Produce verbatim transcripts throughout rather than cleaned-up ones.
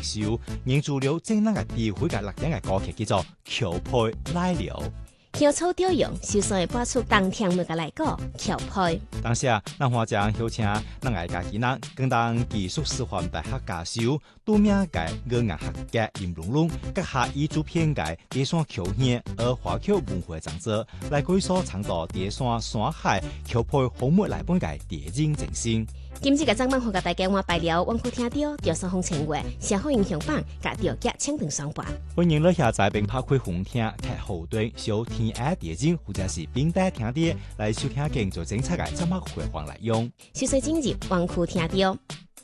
首，認住了正能嘅地會嘅錄音嘅歌曲，叫做《橋配來了》。 香草調用，首先會播出當聽物嘅來歌橋配。 當時啊，咱華將邀請咱愛家己人，更當技術師範大學教授，拄名嘅語言學家林龍龍，閣下以主編嘅蝶山橋縣而華僑文化長者，來舉所倡導蝶山山海橋配項目來本嘅蝶人精神。 今次嘅張文學嘅大家我拜了，阮可聽到潮汕風情話，社會影響榜，甲條腳青藤雙半。 歡迎你下載並拍開紅聽，睇後端小天愛蝶人或者是冰帶聽啲來收聽更做精彩嘅節目回放來用。 小水進入阮可聽到，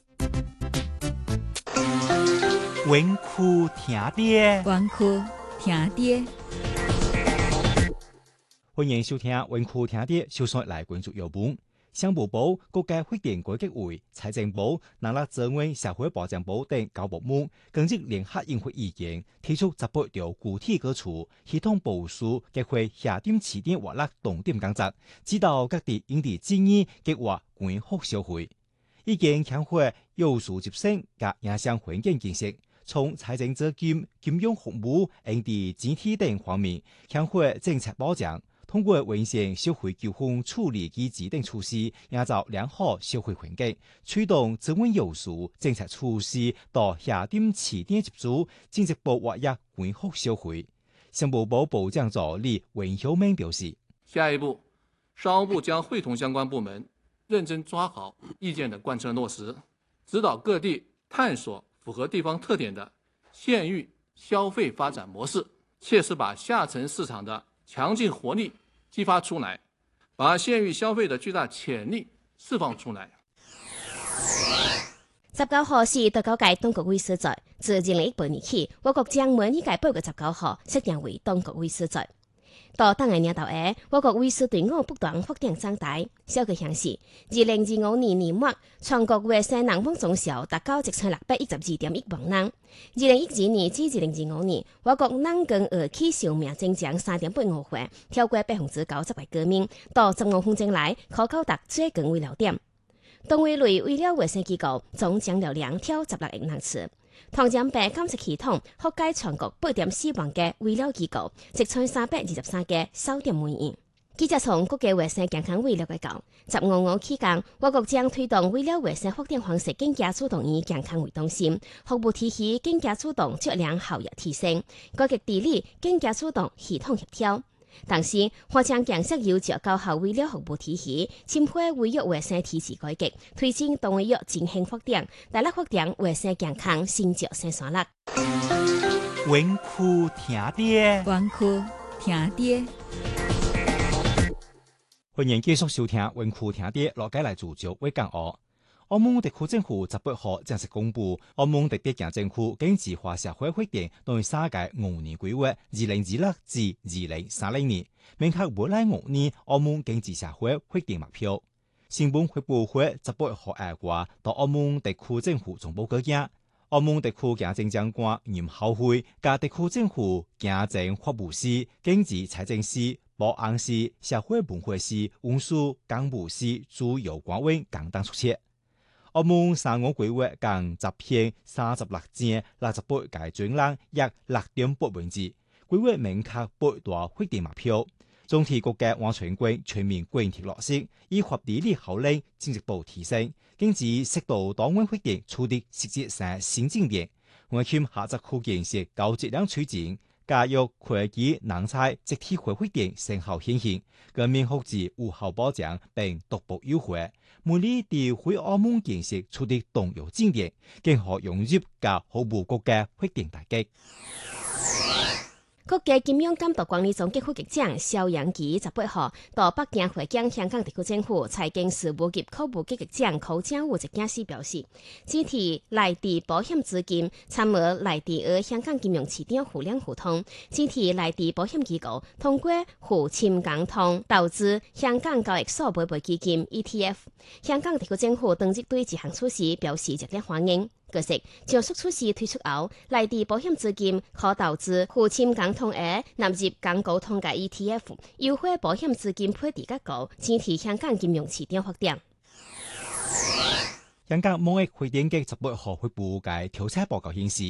阮可聽啲， 阮可聽啲。 歡迎收聽阮可聽啲，小水來關注有本。商務部、國家發展改革會、財政部、人力資源社會保障部等九部門近日聯合印發意見，提出十八條具體舉措，系統部署計劃下點起點活力動點工作，指導各地應地建議計劃關復消費。意見強化有序接生及影響環境建設，從財政資金、金融服務、應地整體等方面強化政策保障。通過完善消費糾紛處理機制等措施，營造良好消費環境，驅動資源有序政策措施到下點起點接觸，經濟部活躍恢復消費。商務部部長助理溫曉明表示： 下一步，商務部將會同相關部門認真抓好意見的貫徹落實，指導各地探索符合地方特點的縣域消費發展模式，切實把下沉市場的強勁活力激發出來，把縣域消費的巨大潛力釋放出來。 十九號是第九屆當局會所在，自二零一八年起，我國將每一屆八月十九號設定為當局會所在。到當年年頭下，我國會所隊伍不斷發展長大。小據顯示，二零二五年年末，全國衛生人口總數達到一千六百一十二點一萬人。二零一二年至二零二五年，我國人均預期壽命增長三點八五歲，超過百分之九十嘅革命，到十五分鐘來可高達最高為了點。動物類醫療衛生機構總將流量超十六億人次。糖尿病監測系統覆蓋全國八點四萬嘅醫療機構，直採三百二十三個焦點會員。記者從國家衛生健康委了解到，十五號期間，我國將推動醫療衛生發展方式更加主動以健康為中心，服務體系更加主動質量效益提升，各級治理更加主動系統協調。同時，我將建設有較高效醫療服務體系，深化醫藥衛生體制改革，推進動醫藥振興發展，大力發展衛生健康新招生產力。 阮可聽啲， 阮可聽啲。 歡迎繼續收聽阮可聽啲，落街來聚焦為講哦。澳門特區政府十八號正式公布，澳門特別行政區經濟化社會發展對三屆五年規劃，二零二六至二零三零年，明確未來五年澳門經濟社會發展目標。新聞發佈會十八號下晝到澳門特區政府總部舉行，澳門特區行政長官任孝輝加特區政府行政法務司、經濟財政司、保安司、社會文化司、運輸港務司主要官員共同出席。澳門三個規劃共集編三十六章六十八個專欄，約六點八萬字，規劃明確八大發展目標。總體國家安全觀全面貫徹落實，依法治理效能進一步提升，經濟適度多元發展取得實質上新進展。我欠下集區建設高質量推進，教育科技人才集體化發展成效顯現，人民福祉有效保障並逐步優化。每年地區澳門建設取得重要進展，更可融入及服務國家發展大局。 國家金融監督管理總局副局長肖揚基十八號到北京會見香港特區政府財經事務及庫務局局長寇正武一件事表示，整體內地保險資金參與內地和香港金融市場互聯互通，整體內地保險機構通過互深港通投資香港交易所買賣基金 E T F， 香港特區政府當日對這項措施表示熱烈歡迎。據悉，上述措施推出後，內地保險資金可投資互深港通而納入港股通嘅 E T F， 優化保險資金配置結構，整體香港金融市場發展。 香港貿易發展局十八號發布嘅調查報告顯示，